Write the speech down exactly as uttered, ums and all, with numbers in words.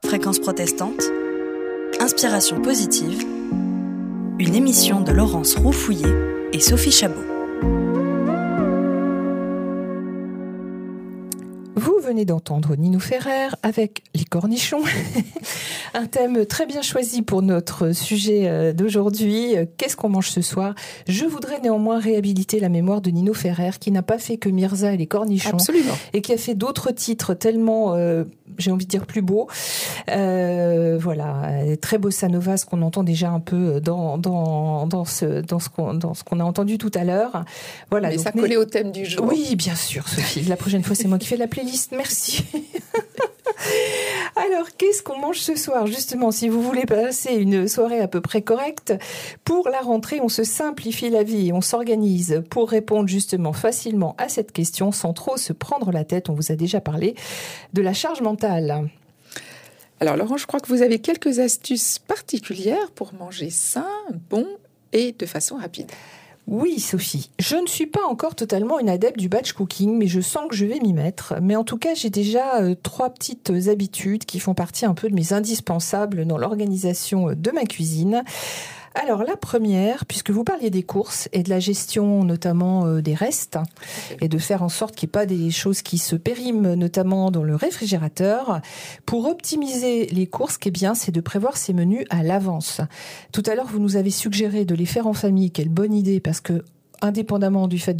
Fréquence protestante, inspiration positive, une émission de Laurence Roux-Fouillé et Sophie Chabot. Vous venez d'entendre Ninou Ferrer avec Les Cornichons, un thème très bien choisi pour notre sujet d'aujourd'hui. Qu'est-ce qu'on mange ce soir ? Je voudrais néanmoins réhabiliter la mémoire de Ninou Ferrer, qui n'a pas fait que Mirza et les Cornichons. Absolument. Et qui a fait d'autres titres tellement, euh, j'ai envie de dire, plus beaux. Euh, voilà, très bossa nova, ce qu'on entend déjà un peu dans, dans, dans, ce, dans, ce, qu'on, dans ce qu'on a entendu tout à l'heure. Voilà, Mais donc, ça collait au thème du jour. Oui, bien sûr, Sophie. La prochaine fois, c'est moi qui fais la playlist. Merci. Alors, qu'est-ce qu'on mange ce soir ? Justement, si vous voulez passer une soirée à peu près correcte, pour la rentrée, on se simplifie la vie, on s'organise pour répondre justement facilement à cette question sans trop se prendre la tête. On vous a déjà parlé de la charge mentale. Alors Laurent, je crois que vous avez quelques astuces particulières pour manger sain, bon et de façon rapide. Oui, Sophie. Je ne suis pas encore totalement une adepte du batch cooking, mais je sens que je vais m'y mettre. Mais en tout cas, j'ai déjà euh, trois petites habitudes qui font partie un peu de mes indispensables dans l'organisation de ma cuisine. Alors, la première, puisque vous parliez des courses et de la gestion notamment euh, des restes, et de faire en sorte qu'il n'y ait pas des choses qui se périment, notamment dans le réfrigérateur, pour optimiser les courses, ce qui est bien, c'est de prévoir ces menus à l'avance. Tout à l'heure, vous nous avez suggéré de les faire en famille. Quelle bonne idée, parce que, indépendamment du fait